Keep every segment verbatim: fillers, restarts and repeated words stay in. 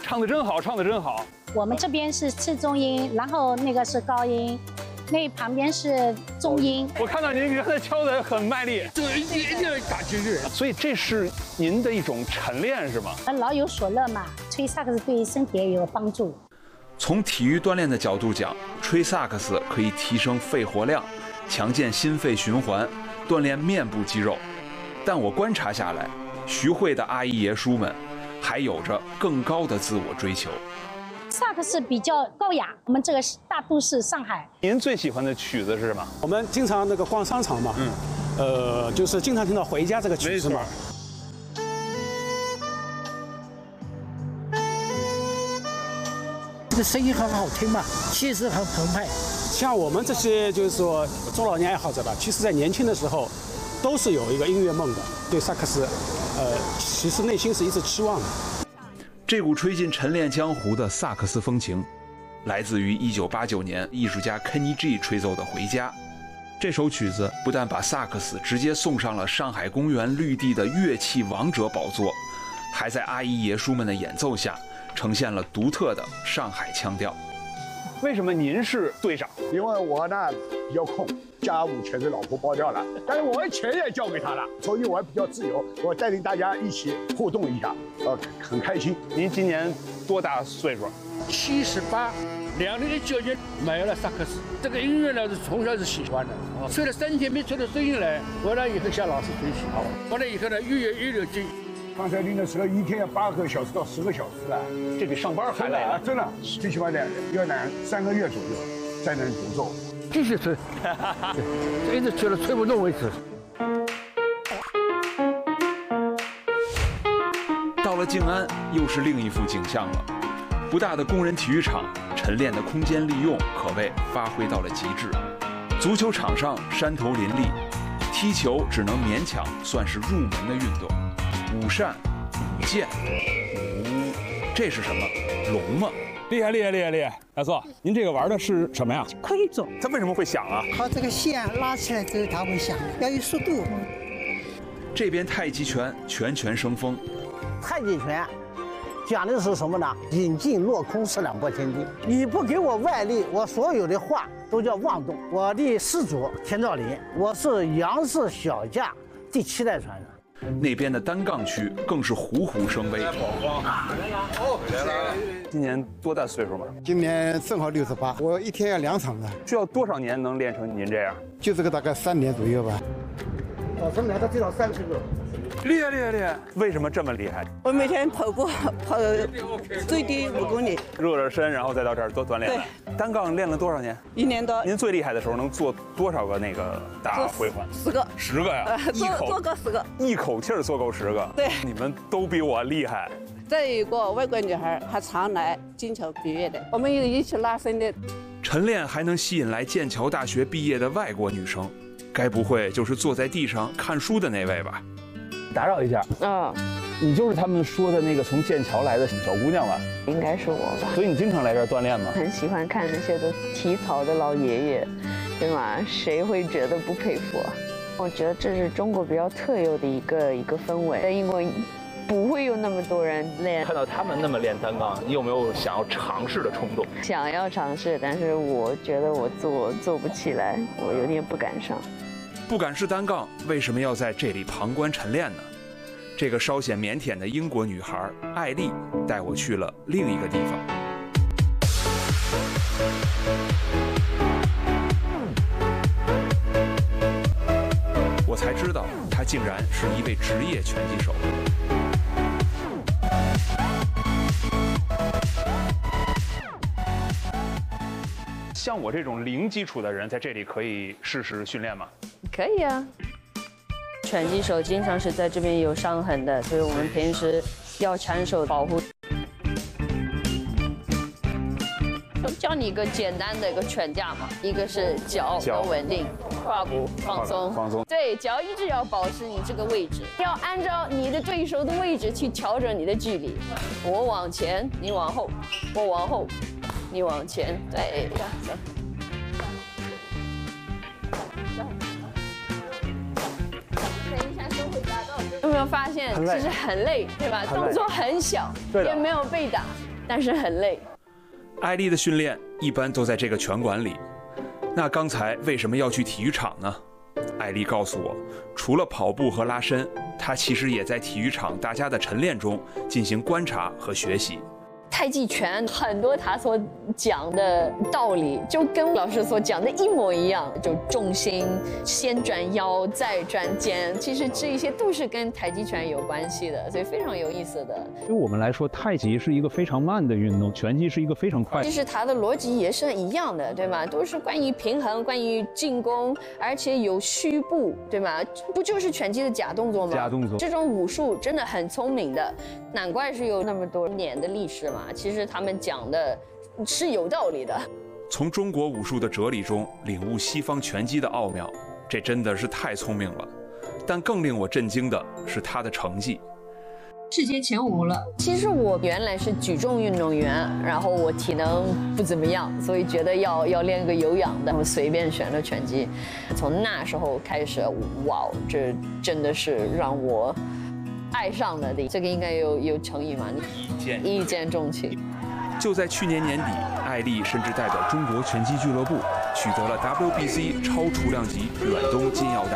唱的真好，唱的真好。 我们这边是次中音，然后那个是高音，那旁边是中音。 我看到您刚才敲的很卖力， 对，一定一定要打进去。 所以这是您的一种晨练是吗？ 老有所乐嘛，吹萨克斯对身体也有帮助。 从体育锻炼的角度讲，吹萨克斯可以提升肺活量，强健心肺循环，锻炼面部肌肉。但我观察下来，徐汇的阿姨爷叔们还有着更高的自我追求。 萨克斯比较高雅，我们这个大都市上海。 您最喜欢的曲子是什么？ 我们经常那个逛商场嘛，嗯，呃，就是经常听到《回家》这个曲子嘛。 这个声音很好听嘛，气势很澎湃。 像我们这些就是说中老年爱好者吧，其实在年轻的时候，都是有一个音乐梦的，对萨克斯，呃，其实内心是一直期望的。 这股吹进晨练江湖的萨克斯风情，来自于一九八九年艺术家 Kenny G 吹奏的《回家》。这首曲子不但把萨克斯直接送上了上海公园绿地的乐器王者宝座，还在阿姨爷叔们的演奏下，呈现了独特的上海腔调。 为什么您是队长？ 因为我呢比较空，家务全给老婆包掉了，但是我的钱也交给她了，所以我还比较自由。我带领大家一起互动一下，呃，很开心。 您今年多大岁数？ 七十八，两零一九年买了萨克斯。这个音乐呢是从小是喜欢的，吹了三天没吹出声音来，回来以后向老师学习，回来以后呢越演越有劲。 刚才练的时候一天要八个小时到十个小时啊， 这比上班还累啊！真的，最起码两要两三个月左右才能独奏。 继续吹，对，一直吹到吹不动为止。 到了静安，又是另一幅景象了。不大的工人体育场，晨练的空间利用可谓发挥到了极致。足球场上山头林立，踢球只能勉强算是入门的运动。舞扇、舞剑、舞，这是什么？龙吗？ 厉害厉害厉害厉害！大叔，您这个玩的是什么呀？ 推走。 它为什么会响啊？ 靠这个线拉起来之后它会响，要有速度。 这边太极拳拳拳生风。 太极拳讲的是什么呢？引劲落空是两拨千斤。你不给我外力，我所有的话都叫妄动。我的始祖田兆林，我是杨氏小架第七代传人。 那边的单杠区更是虎虎生威。 今年多大岁数嘛？ 今年正好六十八，我一天要两场的。 需要多少年能练成您这样？ 就这个大概三年左右吧。 早晨来的最少三十个。 厉害厉害厉害！为什么这么厉害？ 我每天跑步跑最低五公里， 热热身，然后再到这儿多锻炼。对，单杠练了多少年？ 一年多。 您最厉害的时候能做多少个那个大回环？ 十个。 十个呀！ 做做够十个。 一口气儿做够十个。 对， 你们都比我厉害。 再有一个外国女孩，还常来剑桥毕业的，我们有一起拉伸的。 晨练还能吸引来剑桥大学毕业的外国女生，该不会就是坐在地上看书的那位吧？ 打扰一下， 嗯， 你就是他们说的那个从剑桥来的小姑娘吧？ 应该是我吧。 所以你经常来这儿锻炼吗？ 很喜欢看那些都体操的老爷爷，对吗？谁会觉得不佩服啊？我觉得这是中国比较特有的一个一个氛围，在英国不会有那么多人练。 看到他们那么练单杠，你有没有想要尝试的冲动？ 想要尝试，但是我觉得我做做不起来，我有点不敢上。 不敢试单杠，为什么要在这里旁观晨练呢？这个稍显腼腆的英国女孩艾丽带我去了另一个地方。我才知道，她竟然是一位职业拳击手。 像我这种零基础的人，在这里可以试试训练吗？ 可以啊。拳击手经常是在这边有伤痕的，所以我们平时要长手保护。教你一个简单的一个拳架嘛，一个是脚要稳定，胯骨放松， 放松。 对，脚一直要保持你这个位置，要按照你的对手的位置去调整你的距离。我往前，你往后；我往后，你往前。对，这样子。有没有发现其实很累，对吧？动作很小，也没有被打， 但是很累。 艾丽的训练一般都在这个拳馆里。那刚才为什么要去体育场呢？艾丽告诉我，除了跑步和拉伸，她其实也在体育场大家的晨练中进行观察和学习。 太极拳很多他所讲的道理就跟老师所讲的一模一样，就重心先转腰再转肩，其实这一些都是跟太极拳有关系的，所以非常有意思的。 对我们来说，太极是一个非常慢的运动，拳击是一个非常快。 其实它的逻辑也是一样的，对吗？都是关于平衡，关于进攻，而且有虚步，对吗？不就是拳击的假动作吗？ 假动作。 这种武术真的很聪明的，难怪是有那么多年的历史嘛。其实他们讲的是有道理的。 从中国武术的哲理中领悟西方拳击的奥妙，这真的是太聪明了。但更令我震惊的是他的成绩， 世界前五了。其实我原来是举重运动员，然后我体能不怎么样，所以觉得要要练个有氧的，我随便选了拳击。从那时候开始，哇，这真的是让我爱上了的。这个应该有有成语嘛？ 一见一见钟情。 就在去年年底，艾丽甚至代表中国拳击俱乐部取得了 W B C 超雏量级远东金腰带。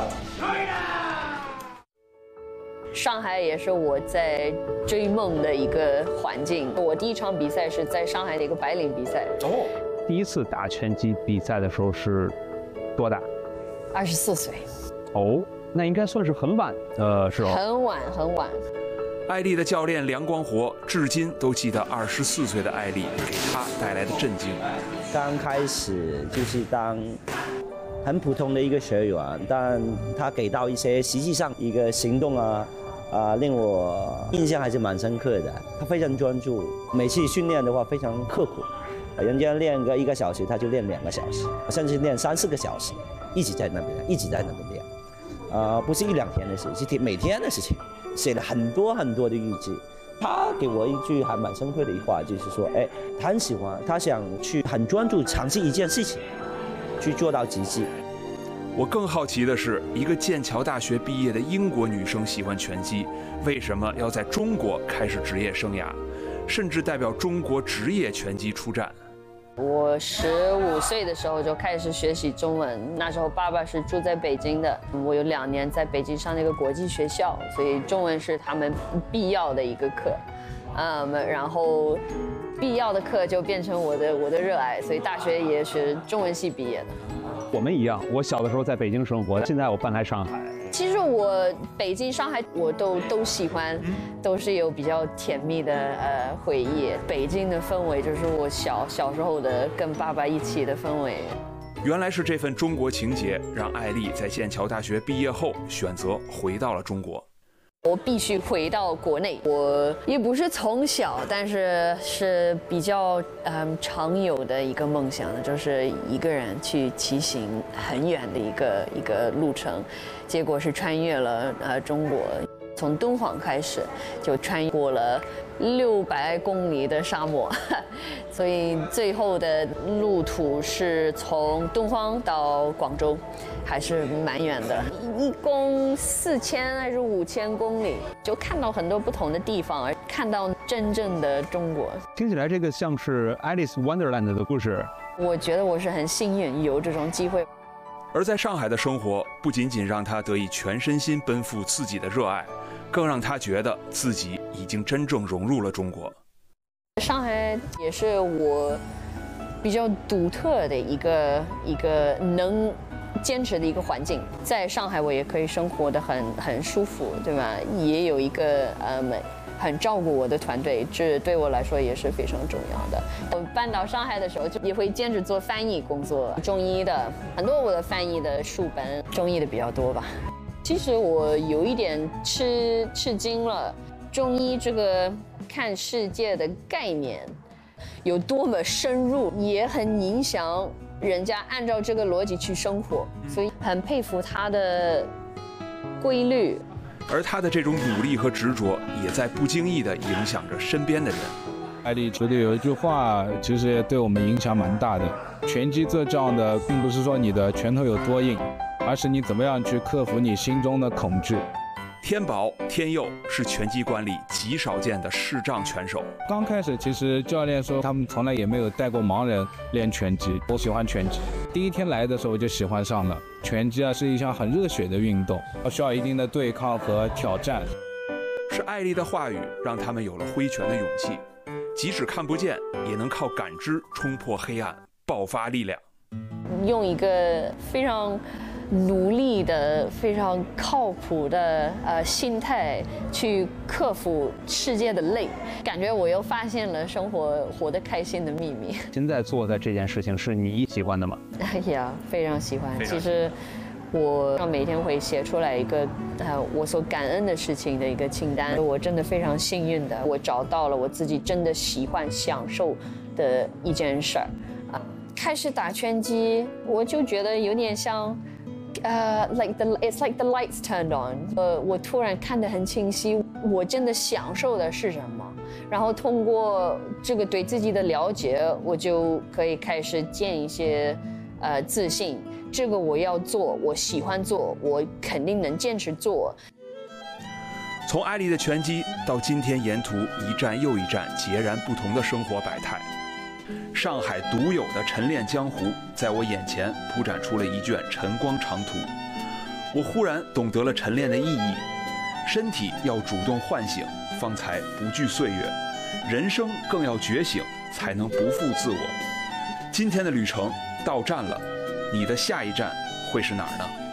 上海也是我在追梦的一个环境。我第一场比赛是在上海的一个白领比赛。 哦，第一次打拳击比赛的时候是多大？ 二十四岁。 哦，那应该算是很晚的时候。 很晚很晚。 艾丽的教练梁光活至今都记得二十四岁的艾丽给他带来的震惊。 刚开始就是当很普通的一个学员，但他给到一些实际上一个行动啊啊，令我印象还是蛮深刻的。他非常专注，每次训练的话非常刻苦，人家练个一个小时，他就练两个小时，甚至练三四个小时，一直在那边，一直在那边练。啊、呃，不是一两天的事，是每天的事情。写了很多很多的日记，他给我一句还蛮深刻的一话，就是说，哎，他很喜欢，他想去很专注尝试一件事情，去做到极致。 我更好奇的是，一个剑桥大学毕业的英国女生喜欢拳击，为什么要在中国开始职业生涯，甚至代表中国职业拳击出战？ 我十五岁的时候就开始学习中文，那时候爸爸是住在北京的，我有两年在北京上那个国际学校，所以中文是他们必要的一个课，嗯，然后必要的课就变成我的我的热爱，所以大学也是中文系毕业的。 我们一样，我小的时候在北京生活，现在我搬来上海。 其实我北京、上海我都都喜欢，都是有比较甜蜜的呃回忆。北京的氛围就是我小小时候的跟爸爸一起的氛围。 原来是这份中国情结，让艾丽在剑桥大学毕业后选择回到了中国。 我必须回到国内。我也不是从小，但是是比较嗯常有的一个梦想，就是一个人去骑行很远的一个一个路程。结果是穿越了呃中国，从敦煌开始就穿过了六百公里的沙漠，所以最后的路途是从敦煌到广州，还是蛮远的，一共四千还是五千公里，就看到很多不同的地方，看到真正的中国。 听起来这个像是 Alice Wonderland 的故事。 我觉得我是很幸运有这种机会。 而在上海的生活，不仅仅让他得以全身心奔赴自己的热爱，更让他觉得自己已经真正融入了中国。 上海也是我比较独特的一个一个能坚持的一个环境。在上海，我也可以生活得很很舒服，对吧？也有一个嗯很照顾我的团队，这对我来说也是非常重要的。我搬到上海的时候，就也会兼职做翻译工作，中医的很多我的翻译的书本，中医的比较多吧。其实我有一点吃吃惊了，中医这个看世界的概念有多么深入，也很影响人家按照这个逻辑去生活，所以很佩服他的规律。 而他的这种努力和执着，也在不经意地影响着身边的人。 艾丽觉得有一句话，其实也对我们影响蛮大的。拳击最重要的，并不是说你的拳头有多硬，而是你怎么样去克服你心中的恐惧。 天宝、天佑是拳击馆里极少见的视障拳手。 刚开始其实教练说他们从来也没有带过盲人练拳击，我喜欢拳击。第一天来的时候我就喜欢上了。拳击啊是一项很热血的运动，需要一定的对抗和挑战。 是艾丽的话语让他们有了挥拳的勇气，即使看不见，也能靠感知冲破黑暗，爆发力量。 用一个非常努力的、非常靠谱的呃心态去克服世界的累，感觉我又发现了生活活得开心的秘密。 现在做的这件事情是你喜欢的吗？ 哎呀，非常喜欢。其实我每天会写出来一个呃我所感恩的事情的一个清单。我真的非常幸运的，我找到了我自己真的喜欢、享受的一件事儿。啊，开始打拳击，我就觉得有点像。呃、uh, ，like the it's like the lights turned on。呃，我突然看得很清晰，我真的享受的是什么。然后通过这个对自己的了解，我就可以开始建一些呃自信。这个我要做，我喜欢做，我肯定能坚持做。 从艾丽的拳击到今天沿途一站又一站截然不同的生活百态。上海独有的晨练江湖在我眼前铺展出了一卷晨光长图，我忽然懂得了晨练的意义。身体要主动唤醒，方才不惧岁月；人生更要觉醒，才能不负自我。今天的旅程到站了，你的下一站会是哪儿呢？